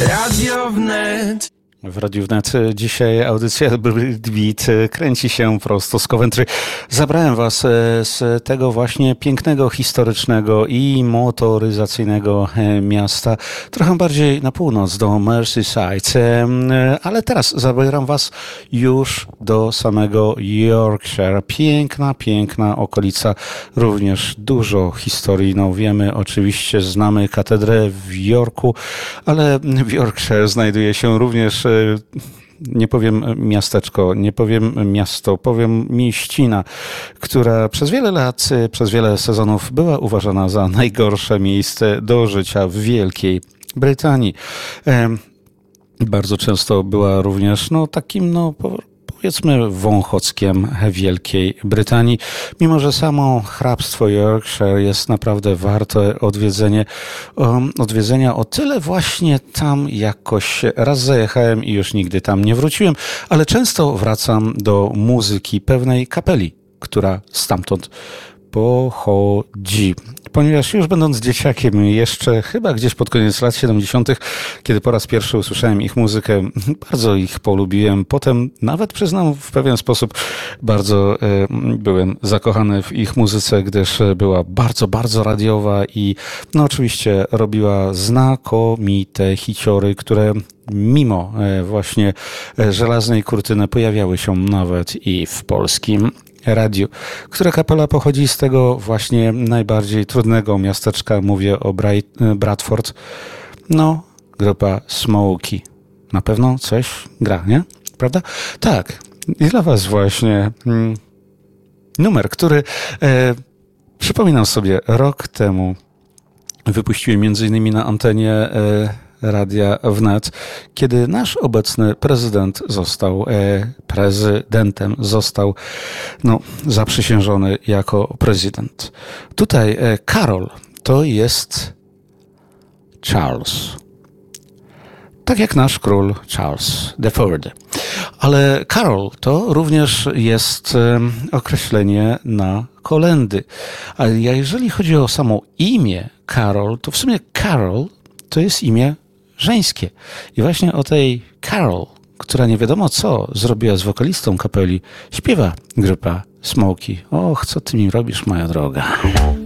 Radio Wnet. W Radiu Wnet dzisiaj audycja Beat kręci się prosto z Coventry. Zabrałem was z tego właśnie pięknego, historycznego i motoryzacyjnego miasta trochę bardziej na północ, do Merseyside. Ale teraz zabieram was już do samego Yorkshire. Piękna, piękna okolica. Również dużo historii. No wiemy, oczywiście znamy katedrę w Yorku, ale w Yorkshire znajduje się również nie powiem miasteczko, nie powiem miasto, powiem mieścina, która przez wiele lat, przez wiele sezonów była uważana za najgorsze miejsce do życia w Wielkiej Brytanii. Bardzo często była również takim powiedzmy wąchockiem Wielkiej Brytanii, mimo że samo hrabstwo Yorkshire jest naprawdę warte odwiedzenia o tyle właśnie tam jakoś raz zajechałem i już nigdy tam nie wróciłem, ale często wracam do muzyki pewnej kapeli, która stamtąd pochodzi. Ponieważ już będąc dzieciakiem, jeszcze chyba gdzieś pod koniec lat 70., kiedy po raz pierwszy usłyszałem ich muzykę, bardzo ich polubiłem. Potem nawet przyznam w pewien sposób bardzo byłem zakochany w ich muzyce, gdyż była bardzo, bardzo radiowa i oczywiście robiła znakomite hiciory, które mimo właśnie żelaznej kurtyny pojawiały się nawet i w polskim radiu. Która kapela pochodzi z tego właśnie najbardziej trudnego miasteczka, mówię o Bradford. Grupa Smokey. Na pewno coś gra, nie? Prawda? Tak. I dla was właśnie numer, który przypominam sobie rok temu wypuściłem między innymi na antenie Radia Wnet, kiedy nasz obecny prezydent został zaprzysiężony jako prezydent. Tutaj Karol to jest Charles. Tak jak nasz król Charles IV. Ale Karol to również jest określenie na kolędy. A jeżeli chodzi o samo imię Karol, to w sumie Carol to jest imię żeńskie. I właśnie o tej Carol, która nie wiadomo co zrobiła z wokalistą kapeli, śpiewa grupa Smokey. Och, co ty mi robisz, moja droga?